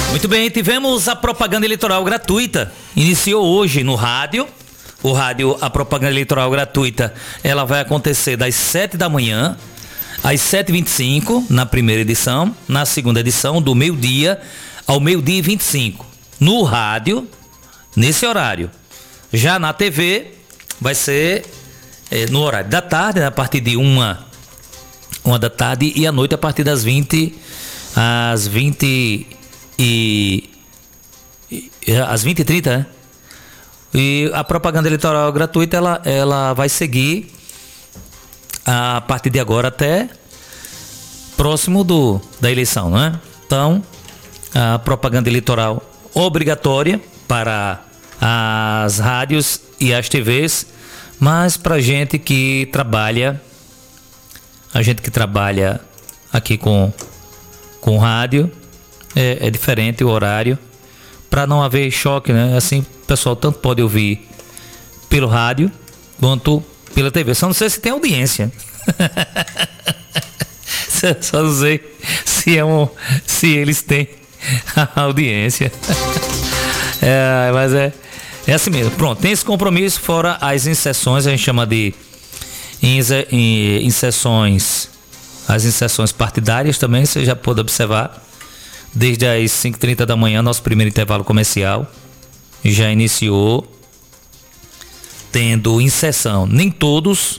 Muito bem, tivemos a propaganda eleitoral gratuita. Iniciou hoje no rádio. A propaganda eleitoral gratuita, ela vai acontecer das 7 da manhã às 7h25 na primeira edição, na segunda edição do meio-dia ao meio-dia e 25. No rádio, nesse horário. Já na TV, vai ser no horário da tarde, a partir de uma da tarde, e à noite a partir das 20 às 20h30, né? E a propaganda eleitoral gratuita, ela vai seguir a partir de agora até próximo da eleição, né? Então, a propaganda eleitoral obrigatória para as rádios e as TVs, mas para gente que trabalha aqui com rádio, é diferente o horário, para não haver choque, né? Assim, o pessoal tanto pode ouvir pelo rádio quanto pela TV. Só não sei se tem audiência. Só não sei se eles têm a audiência. Mas é assim mesmo. Pronto, tem esse compromisso, fora as inserções, a gente chama de inserções, as inserções partidárias também, você já pode observar. Desde as 5h30 da manhã, nosso primeiro intervalo comercial já iniciou tendo inserção. Nem todos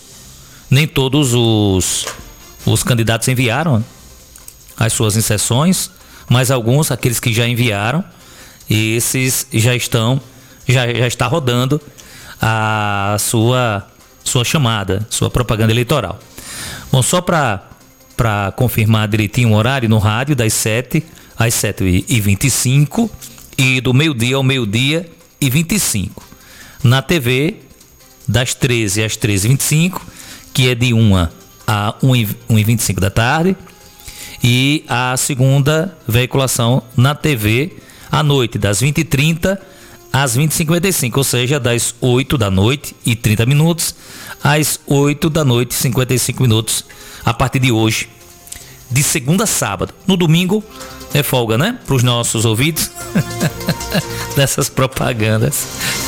os candidatos enviaram as suas inserções, mas alguns, aqueles que já enviaram, esses já está rodando a sua chamada, sua propaganda eleitoral. Bom, só para confirmar direitinho o horário, no rádio das 7 às 7h25 e do meio-dia ao meio-dia e 25. Na TV, das 13 às 13h25, que é de 1 a 1h25 da tarde. E a segunda veiculação na TV, à noite, das 20h30 às 20h55, ou seja, das 8 da noite e 30 minutos às 8 da noite e 55 minutos, a partir de hoje, de segunda a sábado. No domingo é folga, né? Para os nossos ouvidos dessas propagandas.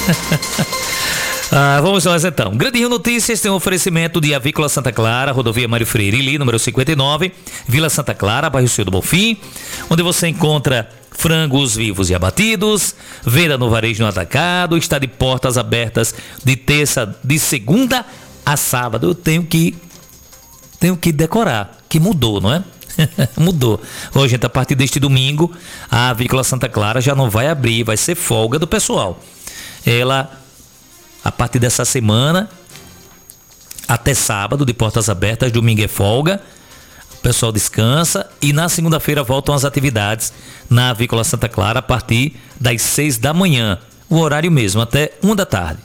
Vamos nós então. Grande Rio Notícias tem um oferecimento de Avícola Santa Clara, Rodovia Mário Freire Ili, número 59, Vila Santa Clara, bairro Cio do Bonfim, onde você encontra frangos vivos e abatidos, venda no varejo no atacado, está de portas abertas de segunda a sábado. Eu tenho que decorar, que mudou, não é? Mudou. Hoje, gente, a partir deste domingo, a Avícola Santa Clara já não vai abrir, vai ser folga do pessoal. Ela, a partir dessa semana, até sábado, de portas abertas, domingo é folga, o pessoal descansa e na segunda-feira voltam as atividades na Avícola Santa Clara a partir das 6 da manhã, o horário mesmo, até 1 da tarde.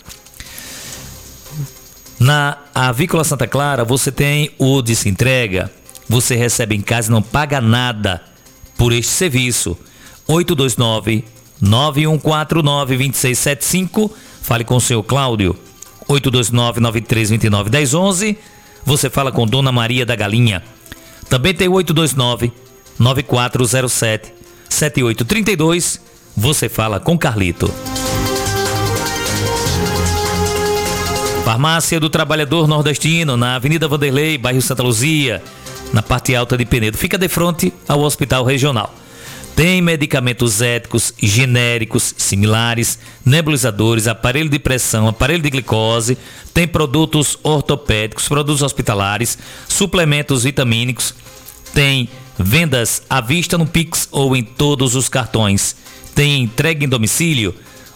Na Avícola Santa Clara você tem o Desentrega. Você recebe em casa e não paga nada por este serviço. 829-9149-2675. Fale com o seu Cláudio. 829-9329-1011. Você fala com Dona Maria da Galinha. Também tem o 829-9407-7832. Você fala com Carlito. Farmácia do Trabalhador Nordestino, na Avenida Vanderlei, bairro Santa Luzia, na parte alta de Penedo. Fica de frente ao Hospital Regional. Tem medicamentos éticos, genéricos, similares, nebulizadores, aparelho de pressão, aparelho de glicose, tem produtos ortopédicos, produtos hospitalares, suplementos vitamínicos, tem vendas à vista no Pix ou em todos os cartões. Tem entrega em domicílio,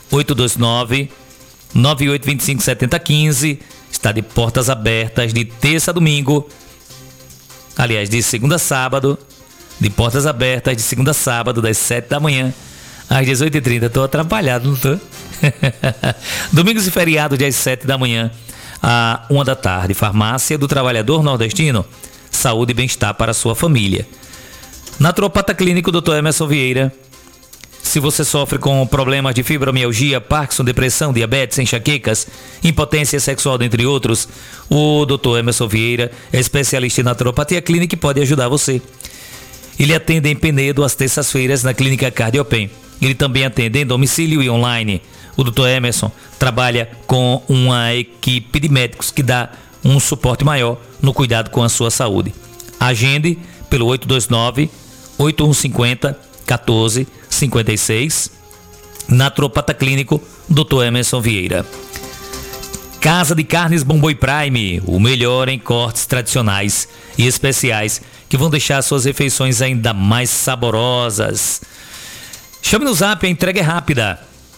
829-9825-7015, está de portas abertas de terça a domingo, aliás, de segunda a sábado, de portas abertas de segunda a sábado, das 7 da manhã às 18h30. Estou atrapalhado, não estou? Domingos e feriados, das 7 da manhã à 1 da tarde. Farmácia do Trabalhador Nordestino, saúde e bem-estar para a sua família. Naturopata Clínico, Dr. Emerson Vieira. Se você sofre com problemas de fibromialgia, Parkinson, depressão, diabetes, enxaquecas, impotência sexual, dentre outros, o Dr. Emerson Vieira é especialista em naturopatia clínica e pode ajudar você. Ele atende em Penedo às terças-feiras na Clínica Cardiopen. Ele também atende em domicílio e online. O Dr. Emerson trabalha com uma equipe de médicos que dá um suporte maior no cuidado com a sua saúde. Agende pelo 829-8150-1456. Naturopata Clínico, Dr. Emerson Vieira. Casa de Carnes Bomboi Prime, o melhor em cortes tradicionais e especiais que vão deixar suas refeições ainda mais saborosas. Chame no Zap, a entrega é rápida.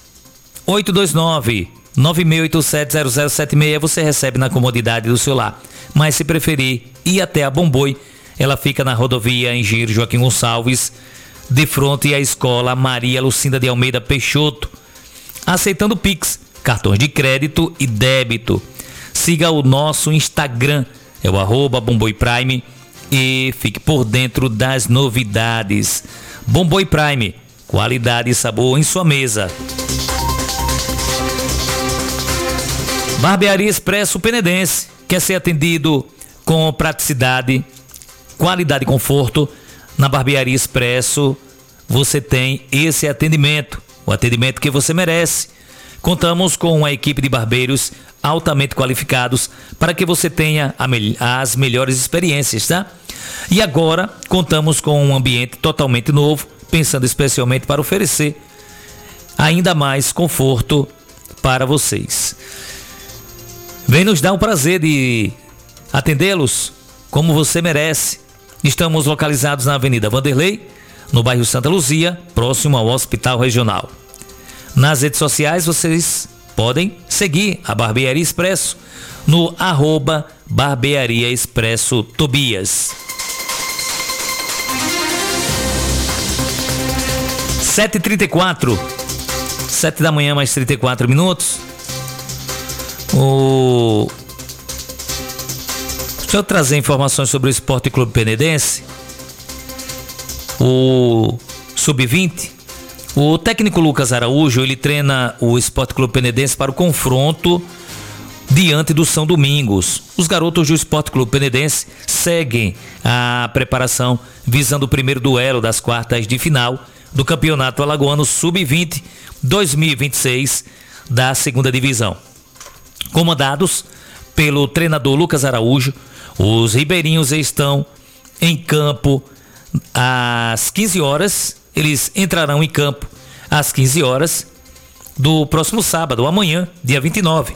829-9687-0076, você recebe na comodidade do seu lar. Mas se preferir ir até a Bomboi, ela fica na rodovia Engenheiro Joaquim Gonçalves, de frente à Escola Maria Lucinda de Almeida Peixoto, aceitando Pix, cartões de crédito e débito. Siga o nosso Instagram, é o @Bomboi Prime, e fique por dentro das novidades. Bomboi Prime, qualidade e sabor em sua mesa. Barbearia Expresso Penedense, quer ser atendido com praticidade, qualidade e conforto? Na Barbearia Expresso você tem esse atendimento, o atendimento que você merece. Contamos com uma equipe de barbeiros altamente qualificados para que você tenha as melhores experiências, tá? E agora contamos com um ambiente totalmente novo, pensando especialmente para oferecer ainda mais conforto para vocês. Vem nos dar o prazer de atendê-los como você merece. Estamos localizados na Avenida Vanderlei, no bairro Santa Luzia, próximo ao Hospital Regional. Nas redes sociais vocês podem seguir a Barbearia Expresso no @Barbearia Expresso Tobias. 7h34, 7 da manhã mais 34 minutos. Deixa eu trazer informações sobre o Esporte Clube Penedense. O Sub-20. O técnico Lucas Araújo, ele treina o Esporte Clube Penedense para o confronto diante do São Domingos. Os garotos do Esporte Clube Penedense seguem a preparação visando o primeiro duelo das quartas de final do Campeonato Alagoano Sub-20 2026 da segunda divisão. Comandados pelo treinador Lucas Araújo, os ribeirinhos estão em campo às 15 horas. Eles entrarão em campo às 15 horas do próximo sábado, amanhã, dia 29.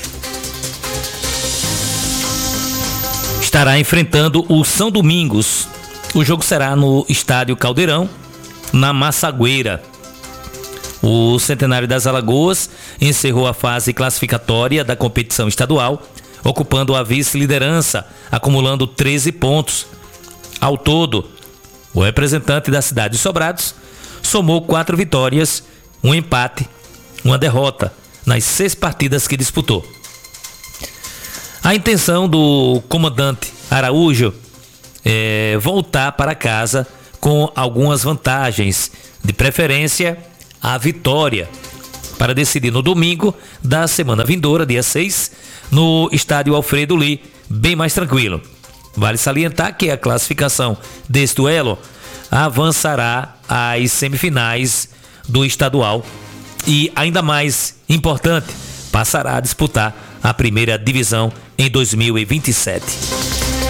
Estará enfrentando o São Domingos. O jogo será no Estádio Caldeirão, na Massagueira. O Centenário das Alagoas encerrou a fase classificatória da competição estadual, ocupando a vice-liderança, acumulando 13 pontos. Ao todo, o representante da cidade de Sobrados somou 4 vitórias, um empate, uma derrota nas 6 partidas que disputou. A intenção do comandante Araújo é voltar para casa com algumas vantagens, de preferência a vitória, para decidir no domingo da semana vindoura, dia 6, no Estádio Alfredo Lee, bem mais tranquilo. Vale salientar que a classificação deste duelo avançará às semifinais do estadual e, ainda mais importante, passará a disputar a primeira divisão em 2027.